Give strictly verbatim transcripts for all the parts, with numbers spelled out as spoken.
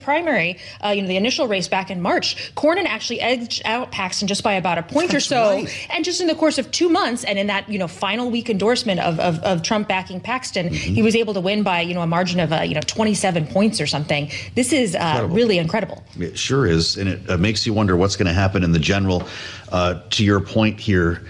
primary, uh, you know, the initial race back in March, Cornyn actually edged out Paxton just by about a point That's or so. Right. And just in the course of two months and in that, you know, final week endorsement of, of, of Trump backing Paxton, mm-hmm. he was able to win by, you know, a margin of, uh, you know, twenty-seven points or something. This is uh, incredible. Really incredible. It sure is. And it uh, makes you wonder what's going to happen in the general. Uh, to your point here,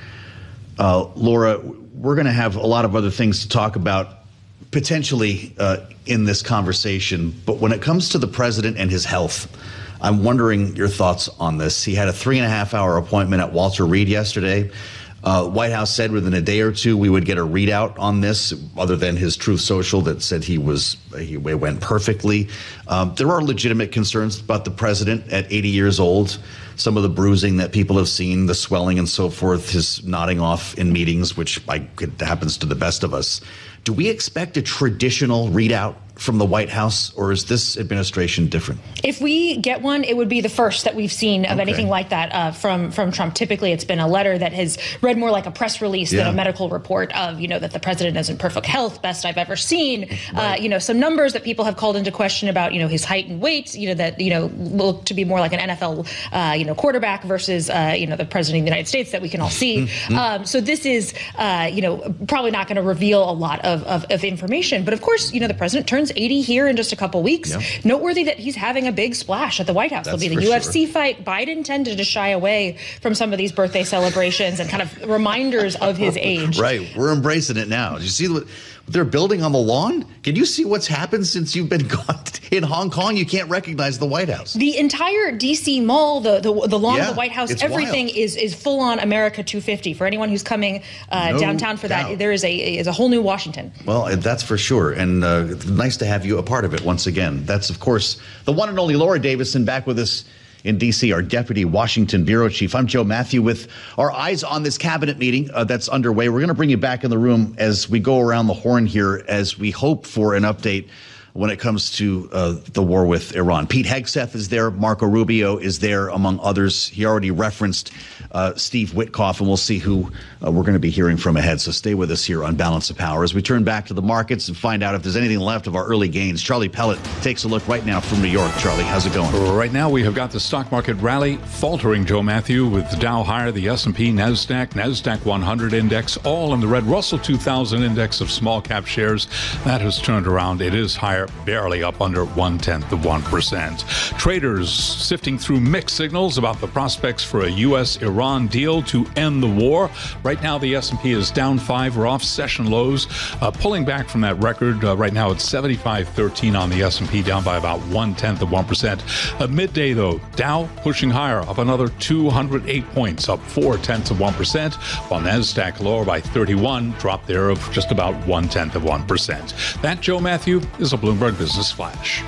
uh, Laura, we're going to have a lot of other things to talk about potentially uh, in this conversation. But when it comes to the president and his health, I'm wondering your thoughts on this. He had a three and a half hour appointment at Walter Reed yesterday. Uh, White House said within a day or two we would get a readout on this, other than his Truth Social that said he was he went perfectly. Um, there are legitimate concerns about the president at eighty years old. Some of the bruising that people have seen, the swelling and so forth, his nodding off in meetings, which I, it happens to the best of us. Do we expect a traditional readout from the White House, or is this administration different? If we get one, it would be the first that we've seen of okay. anything like that uh, from from Trump. Typically, it's been a letter that has read more like a press release yeah. than a medical report of, you know, that the president is in perfect health, best I've ever seen. Right. Uh, you know, some numbers that people have called into question about, you know, his height and weight, you know, that, you know, look to be more like an N F L, uh, you know, quarterback versus, uh, you know, the president of the United States that we can all see. Mm-hmm. um, so this is, uh, you know, probably not going to reveal a lot of, of, of information. But of course, you know, the president turns eighty here in just a couple weeks. Yep. Noteworthy that he's having a big splash at the White House. That's There'll be the U F C sure. fight. Biden tended to shy away from some of these birthday celebrations and kind of reminders of his age. Right. We're embracing it now. Did you see what they're building on the lawn? Can you see what's happened since you've been gone? In Hong Kong, you can't recognize the White House. The entire D C Mall, the the, the lawn yeah, of the White House, everything wild. is is full on America two fifty. For anyone who's coming uh, no downtown for doubt. that, there is a is a whole new Washington. Well, that's for sure. And uh, nice to have you a part of it once again. That's, of course, the one and only Laura Davison back with us in D C, our Deputy Washington Bureau Chief. I'm Joe Matthew with our eyes on this cabinet meeting uh, that's underway. We're going to bring you back in the room as we go around the horn here as we hope for an update when it comes to uh, the war with Iran. Pete Hegseth is there. Marco Rubio is there, among others. He already referenced uh, Steve Witkoff, and we'll see who uh, we're going to be hearing from ahead. So stay with us here on Balance of Power as we turn back to the markets and find out if there's anything left of our early gains. Charlie Pellet takes a look right now from New York. Charlie, how's it going? Right now, we have got the stock market rally faltering, Joe Matthew, with the Dow higher, the S and P, NASDAQ, NASDAQ one hundred index, all in the red. Russell two thousand index of small cap shares, that has turned around. It is higher, barely up under one-tenth of one percent. Traders sifting through mixed signals about the prospects for a U S Iran deal to end the war. Right now, the S and P is down five. We're off session lows, uh, pulling back from that record. Uh, right now, it's seventy-five thirteen on the S and P, down by about one-tenth of one percent. At midday, though, Dow pushing higher, up another two hundred eight points, up four-tenths of one percent, while NASDAQ lower by thirty-one, drop there of just about one-tenth of one percent. That, Joe Matthew, is a Bloomberg Business Flash.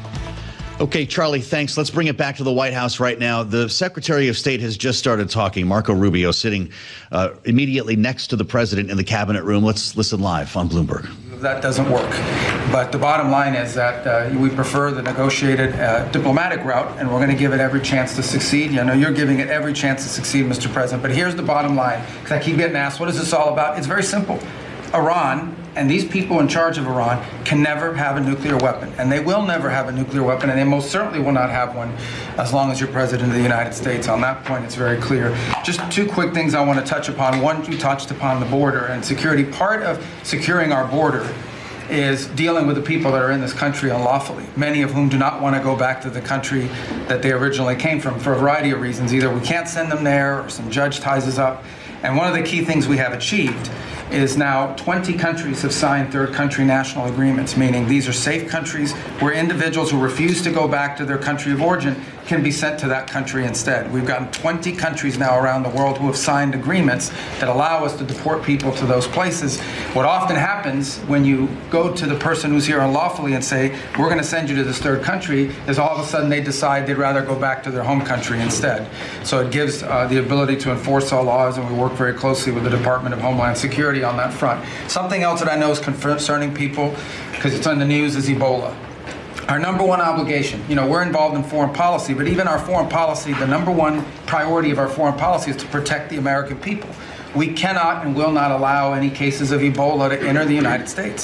Okay, Charlie, thanks. Let's bring it back to the White House right now. The Secretary of State has just started talking. Marco Rubio sitting uh, immediately next to the president in the cabinet room. Let's listen live on Bloomberg. That doesn't work. But the bottom line is that uh, we prefer the negotiated uh, diplomatic route, and we're going to give it every chance to succeed. I know you're giving it every chance to succeed, Mister President. But here's the bottom line, because I keep getting asked, what is this all about? It's very simple. Iran and these people in charge of Iran can never have a nuclear weapon, and they will never have a nuclear weapon, and they most certainly will not have one as long as you're president of the United States. On that point, it's very clear. Just two quick things I want to touch upon. One, you touched upon the border and security. Part of securing our border is dealing with the people that are in this country unlawfully, many of whom do not want to go back to the country that they originally came from for a variety of reasons. Either we can't send them there, or some judge ties us up. And one of the key things we have achieved is now twenty countries have signed third country national agreements, meaning these are safe countries where individuals who refuse to go back to their country of origin can be sent to that country instead. We've gotten twenty countries now around the world who have signed agreements that allow us to deport people to those places. What often happens when you go to the person who's here unlawfully and say, we're going to send you to this third country, is all of a sudden they decide they'd rather go back to their home country instead. So it gives uh, the ability to enforce all laws, and we work very closely with the Department of Homeland Security on that front. Something else that I know is concerning people, because it's on the news, is Ebola. Our number one obligation, you know, we're involved in foreign policy, but even our foreign policy, the number one priority of our foreign policy is to protect the American people. We cannot and will not allow any cases of Ebola to enter the United States.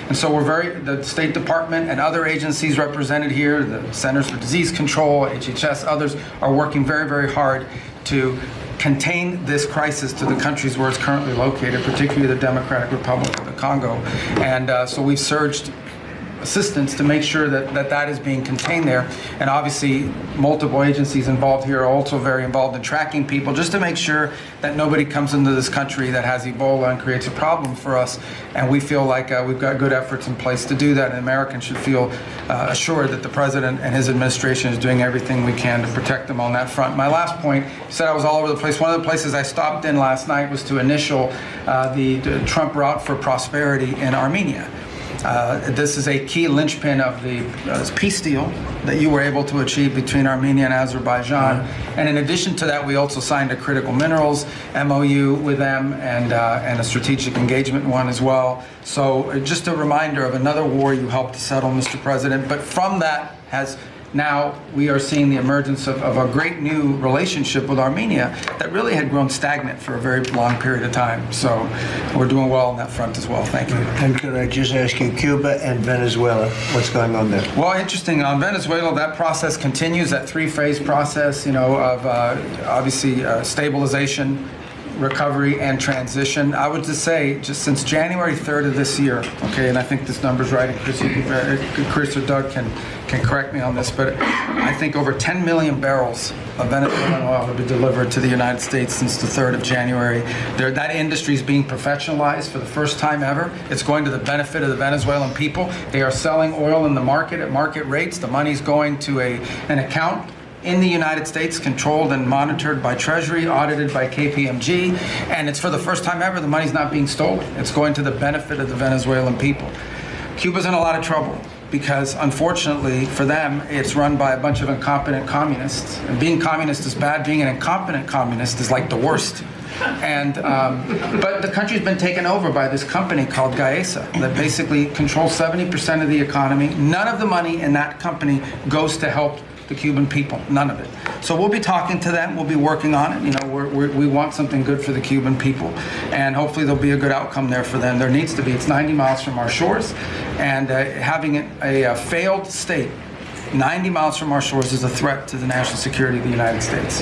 And so we're very, the State Department and other agencies represented here, the Centers for Disease Control, H H S, others are working very, very hard to contain this crisis to the countries where it's currently located, particularly the Democratic Republic of the Congo. And uh, so we've surged assistance to make sure that, that that is being contained there. And obviously, multiple agencies involved here are also very involved in tracking people, just to make sure that nobody comes into this country that has Ebola and creates a problem for us. And we feel like uh, we've got good efforts in place to do that, and Americans should feel uh, assured that the president and his administration is doing everything we can to protect them on that front. My last point, you said I was all over the place. One of the places I stopped in last night was to initial uh, the, the Trump Route for Prosperity in Armenia. Uh, this is a key linchpin of the uh, peace deal that you were able to achieve between Armenia and Azerbaijan. Mm-hmm. And in addition to that, we also signed a critical minerals M O U with them, and uh, and a strategic engagement one as well. So uh, just a reminder of another war you helped to settle, Mister President. But from that has now we are seeing the emergence of, of a great new relationship with Armenia that really had grown stagnant for a very long period of time. So we're doing well on that front as well. Thank you. And could I just ask you, Cuba and Venezuela, what's going on there? Well, interesting. On Venezuela, that process continues, that three-phase process, you know, of uh, obviously uh, stabilization, recovery, and transition. I would just say, just since January third of this year, okay, and I think this number's right, and Chris, you can, uh, Chris or Doug can, can correct me on this, but I think over ten million barrels of Venezuelan oil have been delivered to the United States since the third of January. There, that industry is being professionalized for the first time ever. It's going to the benefit of the Venezuelan people. They are selling oil in the market at market rates. The money's going to a an account in the United States, controlled and monitored by Treasury, audited by K P M G, and it's for the first time ever the money's not being stolen. It's going to the benefit of the Venezuelan people. Cuba's in a lot of trouble because, unfortunately for them, it's run by a bunch of incompetent communists. And being communist is bad. Being an incompetent communist is like the worst. And um, but the country's been taken over by this company called Gaesa that basically controls seventy percent of the economy. None of the money in that company goes to help the Cuban people, none of it. So we'll be talking to them, we'll be working on it. You know, we're, we're, we want something good for the Cuban people, and hopefully there'll be a good outcome there for them. There needs to be. It's ninety miles from our shores, and uh, having a, a failed state ninety miles from our shores is a threat to the national security of the United States.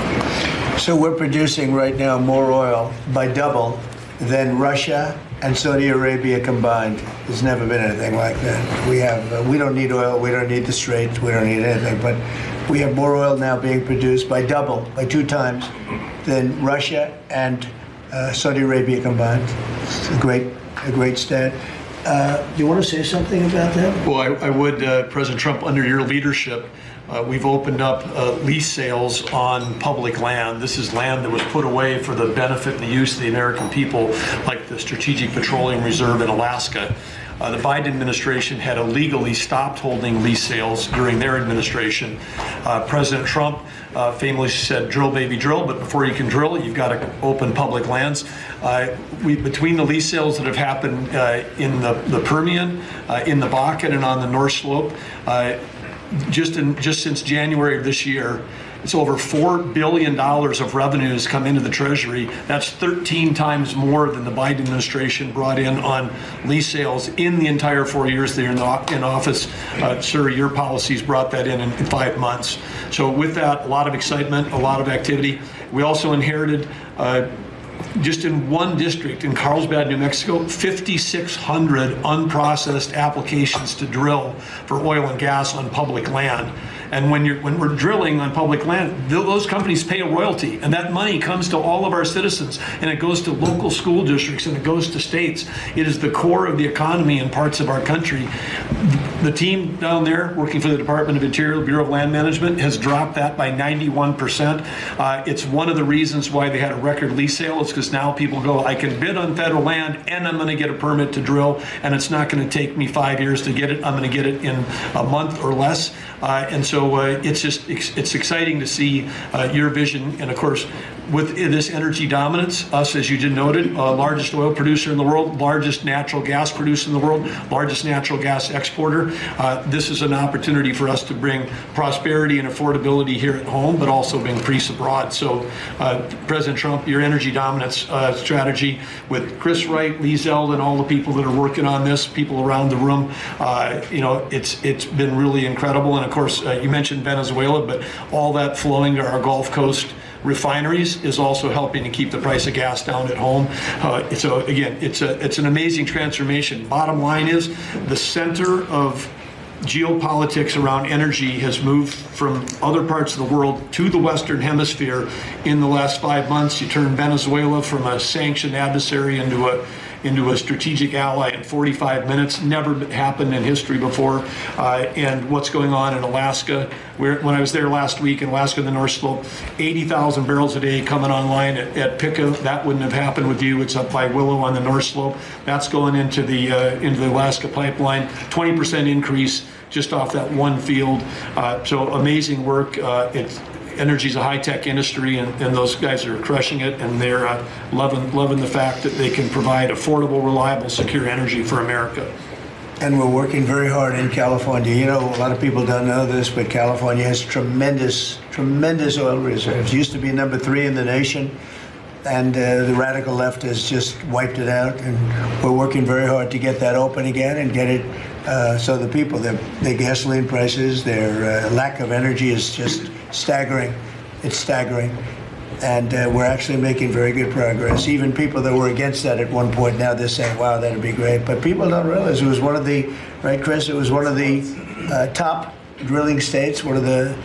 So we're producing right now more oil by double than Russia and Saudi Arabia combined. There's never been anything like that. We have, uh, we don't need oil, we don't need the Straits, we don't need anything, but we have more oil now being produced by double, by two times, than Russia and uh, Saudi Arabia combined. It's a great, a great stat. Uh, do you want to say something about that? Well, I, I would, uh, President Trump, under your leadership, Uh, we've opened up uh, lease sales on public land. This is land that was put away for the benefit and the use of the American people, like the Strategic Petroleum Reserve in Alaska. Uh, the Biden administration had illegally stopped holding lease sales during their administration. Uh, President Trump uh, famously said, drill, baby, drill, but before you can drill, you've got to open public lands. Uh, we, between the lease sales that have happened uh, in the, the Permian, uh, in the Bakken, and on the North Slope, uh, Just in just since January of this year, it's over four billion dollars of revenues come into the Treasury. That's thirteen times more than the Biden administration brought in on lease sales in the entire four years they're in, the, in office. Uh, sir, your policies brought that in in five months. So with that, a lot of excitement, a lot of activity. We also inherited uh, just in one district in Carlsbad, New Mexico, fifty-six hundred unprocessed applications to drill for oil and gas on public land. And when you're when we're drilling on public land, those companies pay a royalty, and that money comes to all of our citizens, and it goes to local school districts, and it goes to states. It is the core of the economy in parts of our country. The team down there working for the Department of Interior, Bureau of Land Management, has dropped that by ninety-one percent. Uh, it's one of the reasons why they had a record lease sale. It's because now people go, I can bid on federal land, and I'm going to get a permit to drill, and it's not going to take me five years to get it. I'm going to get it in a month or less. Uh, and so uh, it's just it's exciting to see uh, your vision, and of course, with this energy dominance, us, as you just noted, uh, largest oil producer in the world, largest natural gas producer in the world, largest natural gas exporter. Uh, this is an opportunity for us to bring prosperity and affordability here at home, but also bring peace abroad. So, uh, President Trump, your energy dominance dominance uh, strategy with Chris Wright, Lee Zeldin, all the people that are working on this, people around the room. Uh, you know, it's it's been really incredible. And of course, uh, you mentioned Venezuela, but all that flowing to our Gulf Coast refineries is also helping to keep the price of gas down at home. Uh, so again, it's a it's an amazing transformation. Bottom line is the center of geopolitics around energy has moved from other parts of the world to the Western Hemisphere in the last five months. You turn Venezuela from a sanctioned adversary into a into a strategic ally in forty-five minutes. Never happened in history before. Uh, and what's going on in Alaska? Where, when I was there last week in Alaska, the North Slope, eighty thousand barrels a day coming online at, at Pikka. That wouldn't have happened with you. It's up by Willow on the North Slope. That's going into the uh, into the Alaska pipeline. twenty percent increase just off that one field. Uh, so amazing work. Uh, it's energy is a high-tech industry, and, and those guys are crushing it, and they're uh, loving loving the fact that they can provide affordable, reliable, secure energy for America. And we're working very hard in California. You know, a lot of people don't know this, but California has tremendous, tremendous oil reserves. Used to be number three in the nation, and uh, the radical left has just wiped it out. And we're working very hard to get that open again and get it uh, so the people, their, their gasoline prices, their uh, lack of energy is just staggering. It's staggering. And uh, we're actually making very good progress. Even people that were against that at one point, now they're saying, wow, that'd be great. But people don't realize it was one of the, right, Chris, it was one of the uh, top drilling states, one of the,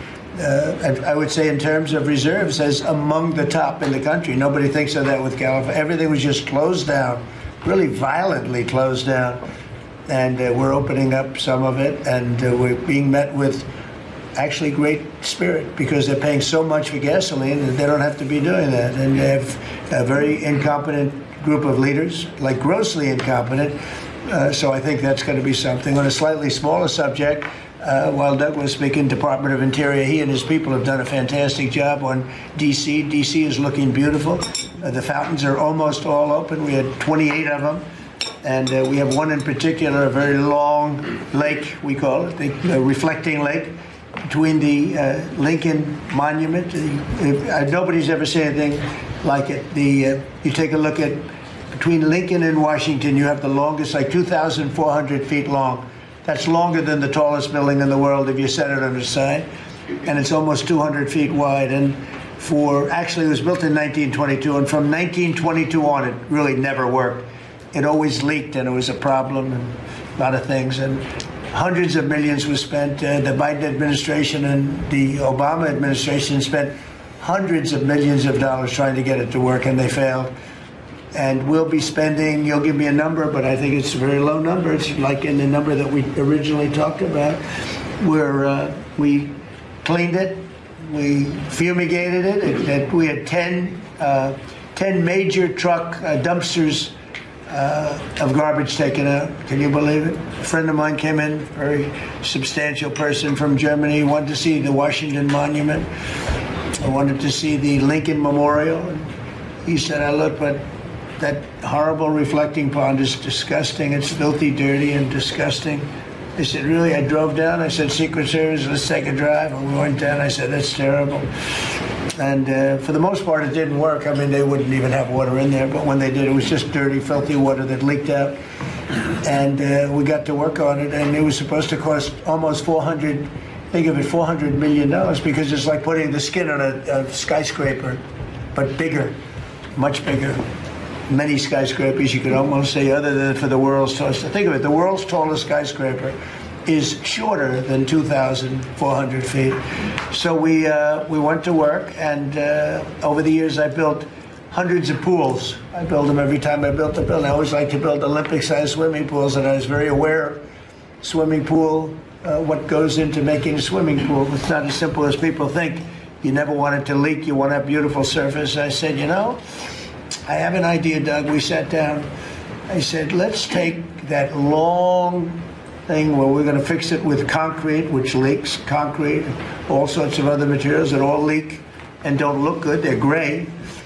uh, I would say in terms of reserves, as among the top in the country. Nobody thinks of that with California. Everything was just closed down, really violently closed down. And uh, we're opening up some of it, and uh, we're being met with actually great spirit, because they're paying so much for gasoline that they don't have to be doing that. And they have a very incompetent group of leaders, like grossly incompetent. Uh, so I think that's going to be something. On a slightly smaller subject, uh, while Doug was speaking, Department of Interior, he and his people have done a fantastic job on D C. D C is looking beautiful. Uh, the fountains are almost all open. We had twenty-eight of them. And uh, we have one in particular, a very long lake, we call it, the, the reflecting lake, between the uh, Lincoln Monument. Uh, uh, nobody's ever seen anything like it. The uh, you take a look at between Lincoln and Washington, you have the longest, like two thousand four hundred feet long. That's longer than the tallest building in the world if you set it on its side. And it's almost two hundred feet wide. And for, actually it was built in nineteen twenty-two, and from nineteen twenty-two on, it really never worked. It always leaked, and it was a problem, and a lot of things. And hundreds of millions was spent. Uh, the Biden administration and the Obama administration spent hundreds of millions of dollars trying to get it to work, and they failed. And we'll be spending, you'll give me a number, but I think it's a very low number. It's like in the number that we originally talked about, where uh, we cleaned it, we fumigated it. it, it we had ten, uh, ten major truck uh, dumpsters Uh, of garbage taken out. Can you believe it? A friend of mine came in, very substantial person from Germany, wanted to see the Washington Monument. I wanted to see the Lincoln Memorial. And he said, I look, but that horrible reflecting pond is disgusting. It's filthy, dirty, and disgusting. I said, really? I drove down. I said, Secret Service, let's take a drive. And we went down. I said, that's terrible. And uh, for the most part, it didn't work. I mean, they wouldn't even have water in there. But when they did, it was just dirty, filthy water that leaked out. And uh, we got to work on it. And it was supposed to cost almost four hundred, think of it, four hundred million dollars, because it's like putting the skin on a, a skyscraper, but bigger, much bigger. Many skyscrapers, you could almost say, other than for the world's tallest. Think of it, the world's tallest skyscraper is shorter than two thousand four hundred feet. So we uh, we went to work, and uh, over the years I built hundreds of pools. I build them every time I built a building. I always like to build Olympic-sized swimming pools, and I was very aware of swimming pool, uh, what goes into making a swimming pool. It's not as simple as people think. You never want it to leak. You want to have beautiful surface. I said, you know, I have an idea, Doug. We sat down. I said, let's take that long thing where we're going to fix it with concrete, which leaks, concrete, all sorts of other materials that all leak and don't look good. They're gray.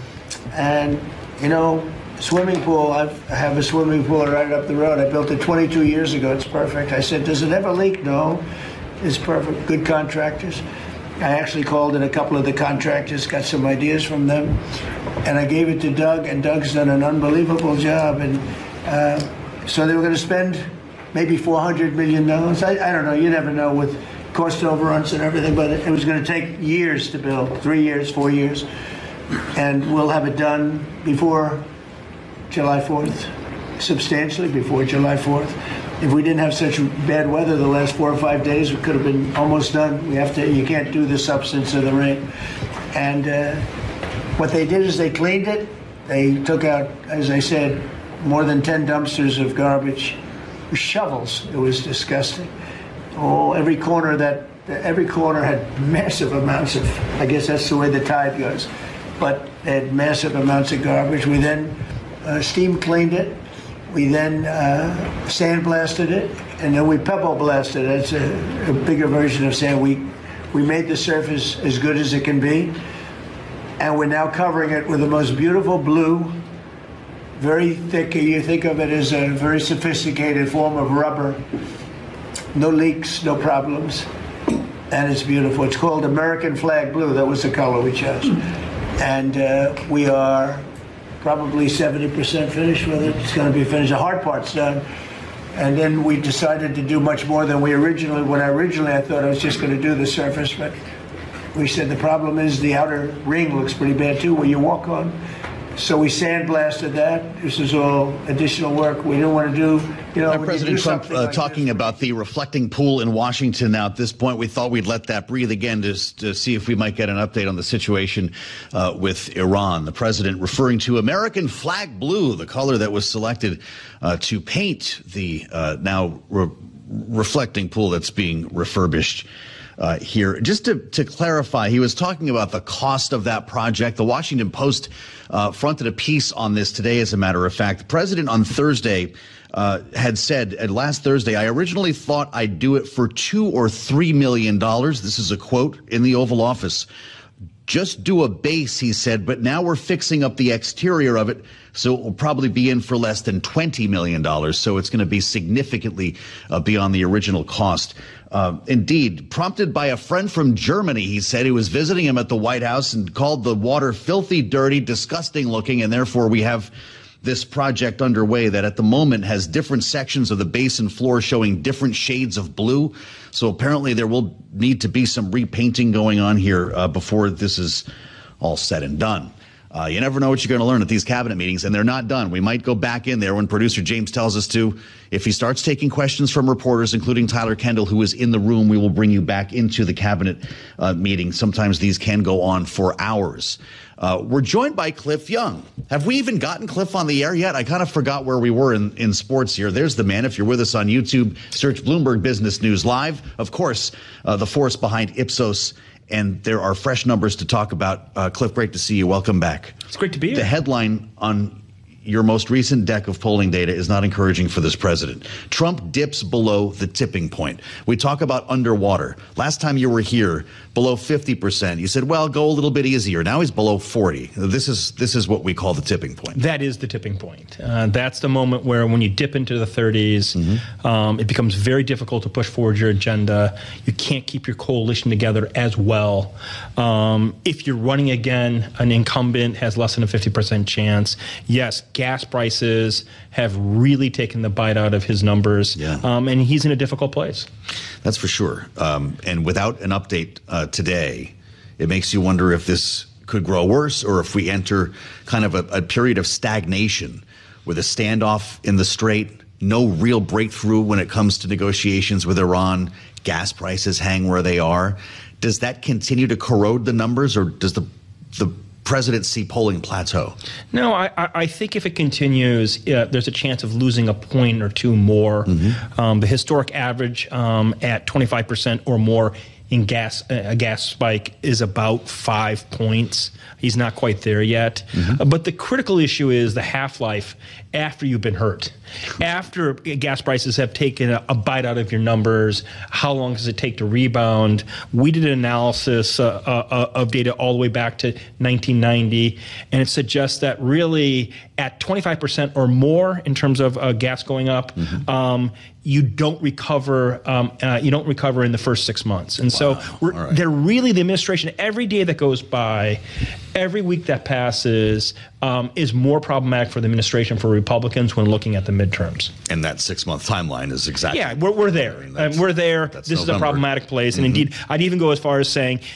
And, you know, swimming pool, I've, I have a swimming pool right up the road. I built it twenty-two years ago. It's perfect. I said, does it ever leak? No. It's perfect. Good contractors. I actually called in a couple of the contractors, got some ideas from them, and I gave it to Doug, and Doug's done an unbelievable job. And uh, so they were going to spend maybe four hundred million dollars. I, I don't know. You never know with cost overruns and everything, but it was going to take years to build, three years, four years. And we'll have it done before July fourth, substantially before July fourth. If we didn't have such bad weather the last four or five days, we could have been almost done. We have to. You can't do the substance of the rain. And uh, what they did is they cleaned it. They took out, as I said, more than ten dumpsters of garbage, with shovels. It was disgusting. Oh, every corner that every corner had massive amounts of. I guess that's the way the tide goes. But they had massive amounts of garbage. We then uh, steam cleaned it. We then uh, sandblasted it, and then we pebble blasted it. It's a, a bigger version of sand. We we made the surface as good as it can be, and we're now covering it with the most beautiful blue, very thick. You think of it as a very sophisticated form of rubber. No leaks, no problems, and it's beautiful. It's called American Flag Blue. That was the color we chose, and uh, we are probably seventy percent finished with it. It's going to be finished. The hard part's done. And then we decided to do much more than we originally, when I originally I thought I was just going to do the surface, but we said the problem is the outer ring looks pretty bad too where you walk on. So we sandblasted that. This is all additional work we didn't want to do. You know, now, President you Trump uh, like talking this, about the reflecting pool in Washington. Now, at this point, we thought we'd let that breathe again to, to see if we might get an update on the situation uh, with Iran. The president referring to American Flag Blue, the color that was selected uh, to paint the uh, now re- reflecting pool that's being refurbished. Uh, here. Just to, to clarify, he was talking about the cost of that project. The Washington Post uh, fronted a piece on this today, as a matter of fact. The president on Thursday uh, had said, uh, last Thursday, I originally thought I'd do it for two or three million dollars. This is a quote in the Oval Office. Just do a base, he said, but now we're fixing up the exterior of it, so it will probably be in for less than twenty million dollars. So it's going to be significantly uh, beyond the original cost. Uh, indeed, prompted by a friend from Germany, he said, he was visiting him at the White House and called the water filthy, dirty, disgusting looking, and therefore we have this project underway that at the moment has different sections of the basin floor showing different shades of blue. So apparently there will need to be some repainting going on here uh, before this is all said and done. Uh, you never know what you're going to learn at these cabinet meetings, and they're not done. We might go back in there when producer James tells us to. If he starts taking questions from reporters, including Tyler Kendall, who is in the room, we will bring you back into the cabinet uh, meeting. Sometimes these can go on for hours. Uh, we're joined by Cliff Young. Have we even gotten Cliff on the air yet? I kind of forgot where we were in, in sports here. There's the man. If you're with us on YouTube, search Bloomberg Business News Live. Of course, uh, the force behind Ipsos. And there are fresh numbers to talk about. Uh, Cliff, great to see you. Welcome back. It's great to be here. The headline on your most recent deck of polling data is not encouraging for this president. Trump dips below the tipping point. We talk about underwater. Last time you were here, below fifty percent. You said, well, go a little bit easier. Now he's below forty. This is this is what we call the tipping point. That is the tipping point. Uh, that's the moment where when you dip into the thirties, mm-hmm. um, it becomes very difficult to push forward your agenda. You can't keep your coalition together as well. Um, if you're running again, an incumbent has less than a fifty percent chance. Yes, gas prices have really taken the bite out of his numbers, yeah. um, and he's in a difficult place. That's for sure. Um, and without an update uh, today, it makes you wonder if this could grow worse or if we enter kind of a, a period of stagnation with a standoff in the Strait, no real breakthrough when it comes to negotiations with Iran, gas prices hang where they are. Does that continue to corrode the numbers, or does the the president see polling plateau? No, I, I think if it continues, uh, there's a chance of losing a point or two more. Mm-hmm. Um, the historic average um, at twenty-five percent or more in gas, uh, a gas spike is about five points. He's not quite there yet. Mm-hmm. Uh, but the critical issue is the half-life after you've been hurt. After gas prices have taken a, a bite out of your numbers, how long does it take to rebound? We did an analysis uh, uh, of data all the way back to nineteen ninety, and it suggests that really at twenty-five percent or more in terms of uh, gas going up, mm-hmm. um, you don't recover. Um, uh, you don't recover in the first six months, and wow. so we're, right. they're really the administration. Every day that goes by, every week that passes, um, is more problematic for the administration, for Republicans when looking at the midterms. And that six-month timeline is exactly. Yeah, we're we're there. I mean, we're there. This November. Is a problematic place, and mm-hmm. indeed, I'd even go as far as saying